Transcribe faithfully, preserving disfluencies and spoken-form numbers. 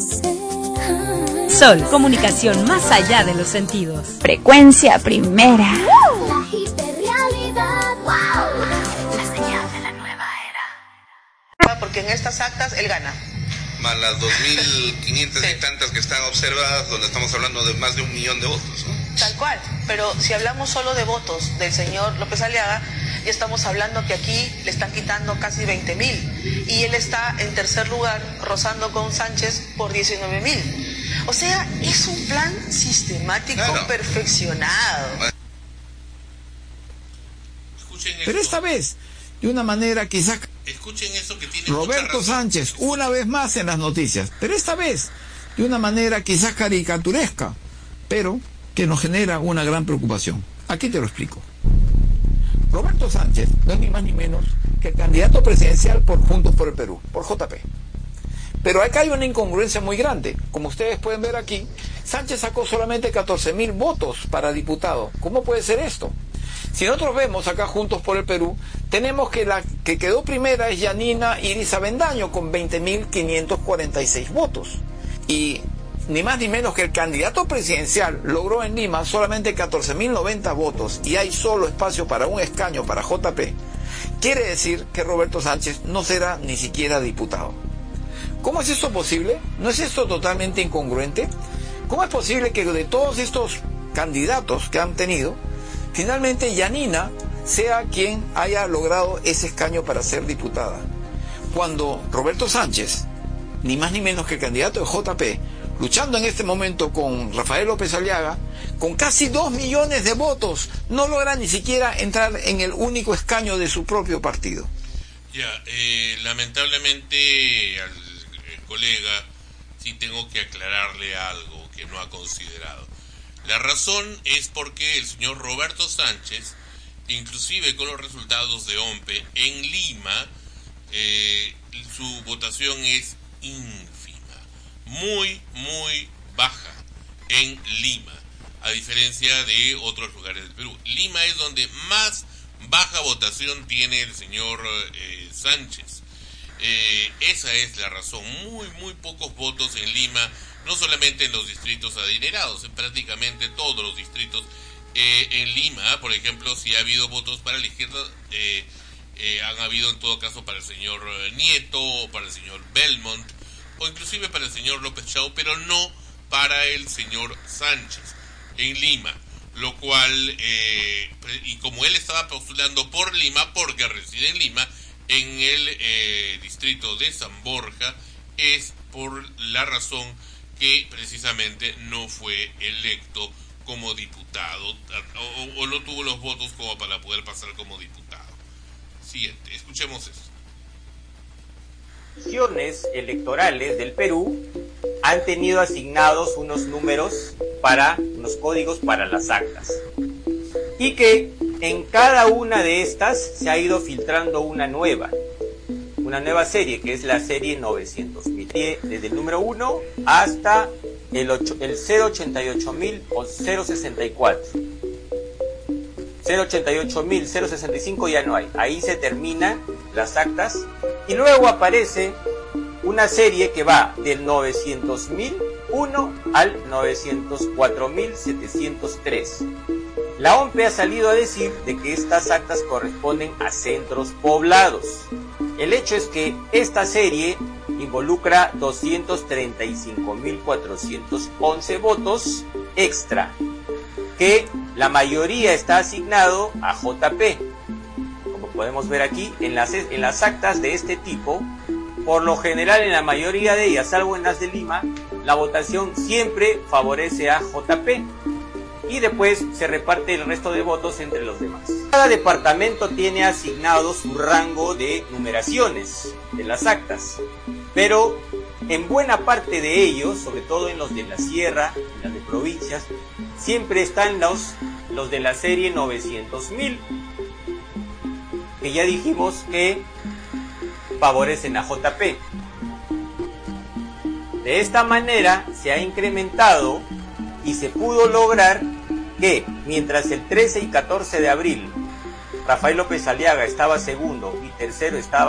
Sol, comunicación más allá de los sentidos. Frecuencia primera. La hiperrealidad. Wow. La señal de la nueva era. Porque en estas actas él gana. Más las dos mil quinientas Sí. y tantas que están observadas, donde estamos hablando de más de un millón de votos, ¿no? Tal cual. Pero si hablamos solo de votos del señor López Aliaga, ya estamos hablando que aquí le están quitando casi veinte mil. Y él está en tercer lugar, rozando con Sánchez por diecinueve mil. O sea, es un plan sistemático, Claro. perfeccionado. Escuchen Pero esto. esta vez, de una manera quizás Escuchen eso que tiene Roberto mucha razón. Sánchez, una vez más en las noticias, pero esta vez de una manera quizás caricaturesca, pero que nos genera una gran preocupación. Aquí te lo explico. Roberto Sánchez no es ni más ni menos que el candidato presidencial por Juntos por el Perú, por J P. Pero acá hay una incongruencia muy grande. Como ustedes pueden ver aquí, Sánchez sacó solamente catorce mil votos para diputado. ¿Cómo puede ser esto? Si nosotros vemos acá Juntos por el Perú, tenemos que la que quedó primera es Yanina Iris Avendaño con veinte mil quinientos cuarenta y seis votos. Y ni más ni menos que el candidato presidencial logró en Lima solamente catorce mil noventa votos y hay solo espacio para un escaño para J P. Quiere decir que Roberto Sánchez no será ni siquiera diputado. ¿Cómo es esto posible? ¿No es esto totalmente incongruente? ¿Cómo es posible que de todos estos candidatos que han tenido, finalmente Yanina sea quien haya logrado ese escaño para ser diputada? Cuando Roberto Sánchez, ni más ni menos que el candidato de J P, luchando en este momento con Rafael López Aliaga, con casi dos millones de votos, no logra ni siquiera entrar en el único escaño de su propio partido. Ya, eh, lamentablemente al eh, colega sí tengo que aclararle algo que no ha considerado. La razón es porque el señor Roberto Sánchez, inclusive con los resultados de OMPE en Lima, eh, su votación es ínfima, muy, muy baja en Lima, a diferencia de otros lugares del Perú. Lima es donde más baja votación tiene el señor eh, Sánchez. Eh, esa es la razón, muy, muy pocos votos en Lima, no solamente en los distritos adinerados, en prácticamente todos los distritos. Eh, en Lima, por ejemplo, si ha habido votos para la izquierda, eh, eh, han habido en todo caso para el señor Nieto, o para el señor Belmont, o inclusive para el señor López Chau, pero no para el señor Sánchez en Lima, lo cual, eh, y como él estaba postulando por Lima, porque reside en Lima, en el eh, distrito de San Borja, es por la razón que precisamente no fue electo como diputado, o, o no tuvo los votos como para poder pasar como diputado. Siguiente, escuchemos esto. Elecciones electorales del Perú han tenido asignados unos números para, unos códigos para las actas, y que en cada una de estas se ha ido filtrando una nueva, una nueva serie, que es la serie novecientos mil, desde el número uno hasta el, ocho, el cero ochenta y ocho mil o cero sesenta y cuatro. cero ochenta y ocho mil, cero sesenta y cinco ya no hay, ahí se terminan las actas, y luego aparece una serie que va del novecientos mil uno al novecientos cuatro mil setecientos tres. La OMPE ha salido a decir de que estas actas corresponden a centros poblados. El hecho es que esta serie involucra doscientos treinta y cinco mil cuatrocientos once votos extra, que la mayoría está asignado a J P. Como podemos ver aquí, en las, en las actas de este tipo, por lo general en la mayoría de ellas, salvo en las de Lima, la votación siempre favorece a J P y después se reparte el resto de votos entre los demás. Cada departamento tiene asignado su rango de numeraciones de las actas, pero en buena parte de ellos, sobre todo en los de la sierra y las de provincias, siempre están los, los de la serie novecientos mil, que ya dijimos que favorecen a J P. De esta manera se ha incrementado y se pudo lograr que, mientras el trece y catorce de abril Rafael López Aliaga estaba segundo y tercero estaba